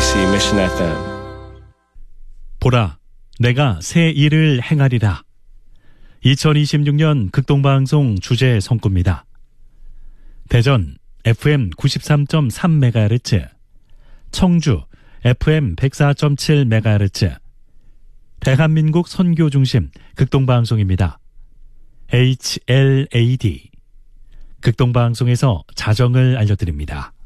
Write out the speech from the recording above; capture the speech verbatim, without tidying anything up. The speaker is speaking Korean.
케이비씨 Mission 에프엠. 보라, 내가 새 일을 행하리라. 이천이십육 년 극동방송 주제 성구입니다. 대전 에프엠 구십삼 점 삼 메가헤르츠, 청주 에프엠 백사 점 칠 메가헤르츠, 대한민국 선교 중심 극동방송입니다. 에이치엘에이디 극동방송에서 자정을 알려드립니다.